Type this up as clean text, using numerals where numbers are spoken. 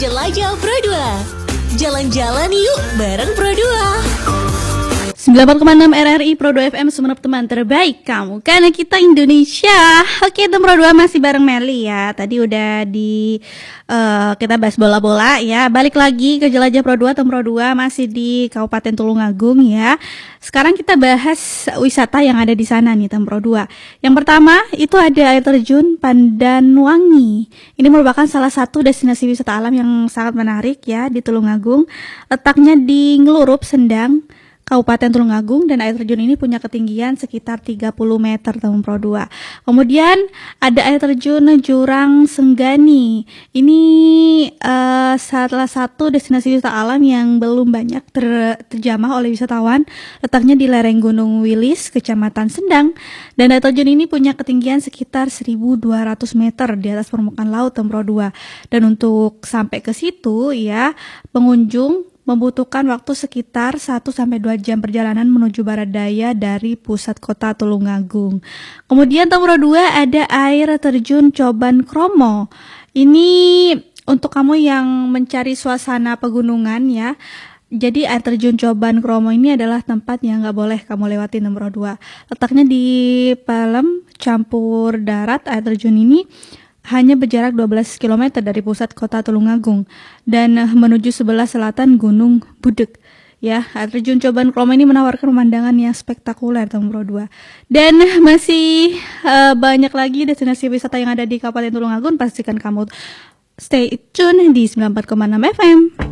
Jelajah Pro 2. Jalan-jalan yuk bareng Pro 2. 94,6 RRI Pro 2 FM, Sumenep, teman terbaik kamu karena kita Indonesia. Oke, Tem Pro 2 masih bareng Meli ya. Tadi udah kita bahas bola-bola ya. Balik lagi ke Jelajah Pro 2, Tem Pro 2 masih di Kabupaten Tulungagung ya. Sekarang kita bahas wisata yang ada di sana nih, Tem Pro 2. Yang pertama itu ada air terjun Pandanwangi. Ini merupakan salah satu destinasi wisata alam yang sangat menarik ya di Tulungagung. Letaknya di Ngelurup, Sendang, Kabupaten Tulungagung, dan air terjun ini punya ketinggian sekitar 30 meter, Tem Pro 2. Kemudian ada air terjun Jurang Senggani. Ini salah satu destinasi wisata alam yang belum banyak terjamah oleh wisatawan. Letaknya di lereng Gunung Wilis, Kecamatan Sendang, dan air terjun ini punya ketinggian sekitar 1.200 meter di atas permukaan laut, Tem Pro 2. Dan untuk sampai ke situ ya, pengunjung membutuhkan waktu sekitar 1-2 jam perjalanan menuju barat daya dari pusat kota Tulungagung. Kemudian Tem Pro 2 ada air terjun Coban Kromo. Ini untuk kamu yang mencari suasana pegunungan ya. Jadi air terjun Coban Kromo ini adalah tempat yang nggak boleh kamu lewati, Tem Pro 2. Letaknya di Pelem campur darat. Air terjun ini hanya berjarak 12 km dari pusat kota Tulungagung dan menuju sebelah selatan Gunung Budeg. Ya, air terjun Coban Kromo ini menawarkan pemandangan yang spektakuler, Tem Pro 2. Dan masih banyak lagi destinasi wisata yang ada di Kabupaten Tulungagung. Pastikan kamu stay tune di 94,6 FM.